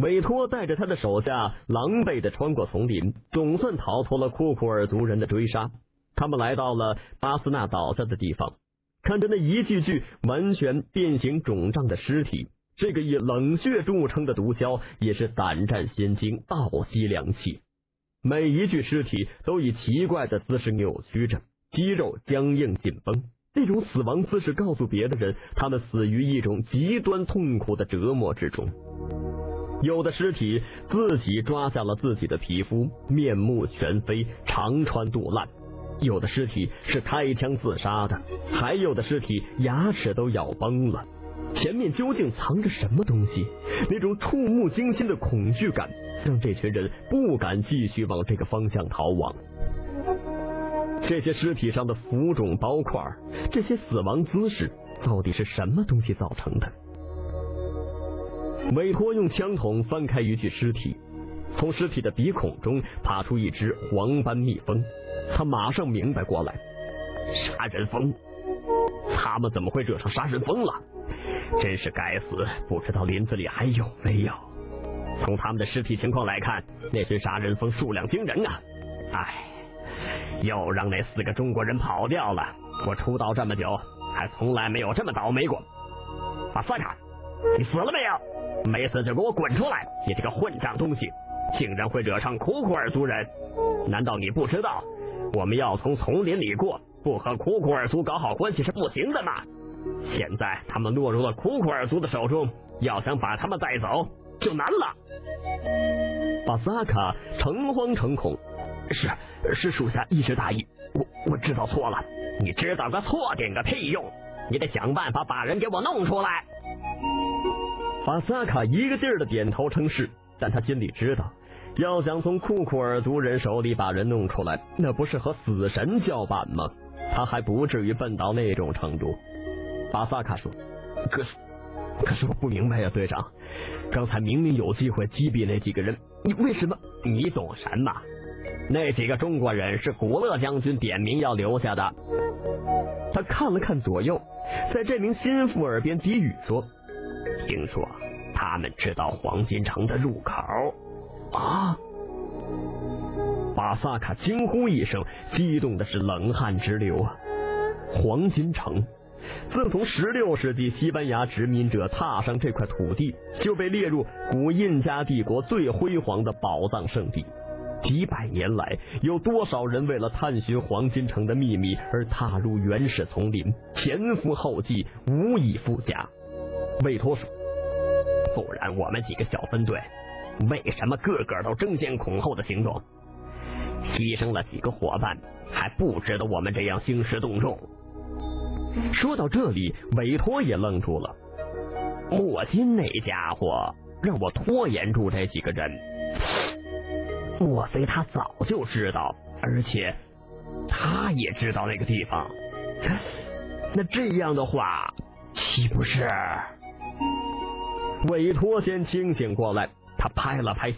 韦托带着他的手下狼狈地穿过丛林，总算逃脱了库库尔族人的追杀。他们来到了巴斯纳倒下的地方，看着那一具具完全变形肿胀的尸体，这个以冷血著称的毒枭也是胆战心惊，倒吸凉气。每一具尸体都以奇怪的姿势扭曲着，肌肉僵硬紧绷，那种死亡姿势告诉别的人，他们死于一种极端痛苦的折磨之中。有的尸体自己抓下了自己的皮肤，面目全非，肠穿肚烂；有的尸体是开枪自杀的，还有的尸体牙齿都咬崩了。前面究竟藏着什么东西？那种触目惊心的恐惧感让这群人不敢继续往这个方向逃亡。这些尸体上的浮肿包块，这些死亡姿势到底是什么东西造成的？韦托用枪筒翻开一具尸体，从尸体的鼻孔中爬出一只黄斑蜜蜂。他马上明白过来，杀人蜂，他们怎么会惹上杀人蜂了？真是该死，不知道林子里还有没有。从他们的尸体情况来看，那群杀人蜂数量惊人啊！又让那4个中国人跑掉了。我出道这么久，还从来没有这么倒霉过。巴斯卡，你死了没有？没死就给我滚出来！你这个混账东西，竟然会惹上库库尔族人！难道你不知道，我们要从丛林里过，不和库库尔族搞好关系是不行的吗？现在他们落入了库库尔族的手中，要想把他们带走就难了。巴萨卡诚惶诚恐，是属下一时大意，我知道错了。你知道个错顶个屁用！你得想办法把人给我弄出来。巴萨卡一个劲儿的点头称是，但他心里知道，要想从库库尔族人手里把人弄出来，那不是和死神叫板吗？他还不至于笨到那种程度。巴萨卡说，可是我不明白呀，队长，刚才明明有机会击毙那几个人，你为什么？你懂什么？那几个中国人是古勒将军点名要留下的。他看了看左右，在这名心腹耳边低语说，听说他们知道黄金城的入口啊！巴萨卡惊呼一声，激动的是冷汗直流啊！黄金城自从16世纪西班牙殖民者踏上这块土地，就被列入古印加帝国最辉煌的宝藏圣地。几百年来，有多少人为了探寻黄金城的秘密而踏入原始丛林，前赴后继，无以复加。韦托说，不然我们几个小分队为什么个个都争先恐后的行动？牺牲了几个伙伴，还不值得我们这样兴师动众。说到这里，韦托也愣住了。莫金那家伙让我拖延住这几个人，莫非他早就知道，而且他也知道那个地方？那这样的话，岂不是？韦托先清醒过来，他拍了拍